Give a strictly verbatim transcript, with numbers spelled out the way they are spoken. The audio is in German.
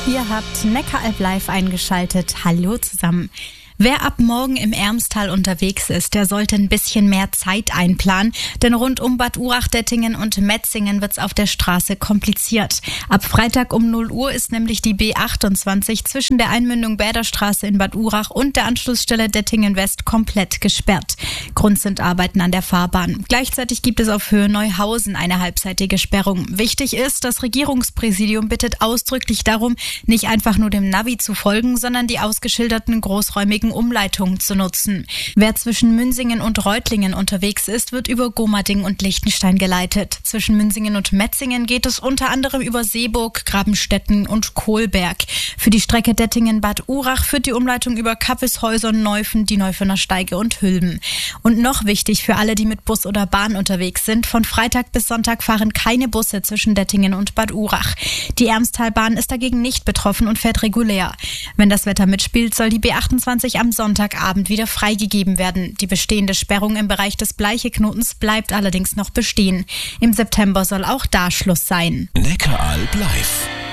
Ihr habt Neckaralb live eingeschaltet. Hallo zusammen. Wer ab morgen im Ermstal unterwegs ist, der sollte ein bisschen mehr Zeit einplanen, denn rund um Bad Urach, Dettingen und Metzingen wird's auf der Straße kompliziert. Ab Freitag um null Uhr ist nämlich die B achtundzwanzig zwischen der Einmündung Bäderstraße in Bad Urach und der Anschlussstelle Dettingen West komplett gesperrt. Grund sind Arbeiten an der Fahrbahn. Gleichzeitig gibt es auf Höhe Neuhausen eine halbseitige Sperrung. Wichtig ist, das Regierungspräsidium bittet ausdrücklich darum, nicht einfach nur dem Navi zu folgen, sondern die ausgeschilderten großräumigen Umleitungen zu nutzen. Wer zwischen Münsingen und Reutlingen unterwegs ist, wird über Gomading und Lichtenstein geleitet. Zwischen Münsingen und Metzingen geht es unter anderem über Seeburg, Grabenstetten und Kohlberg. Für die Strecke Dettingen-Bad Urach führt die Umleitung über Kappeshäusern, Neufen, die Neufener Steige und Hülben. Und noch wichtig für alle, die mit Bus oder Bahn unterwegs sind, von Freitag bis Sonntag fahren keine Busse zwischen Dettingen und Bad Urach. Die Ermstalbahn ist dagegen nicht betroffen und fährt regulär. Wenn das Wetter mitspielt, soll die B achtundzwanzig am Sonntagabend wieder freigegeben werden. Die bestehende Sperrung im Bereich des Bleicheknotens bleibt allerdings noch bestehen. Im September soll auch da Schluss sein. Neckaralb live.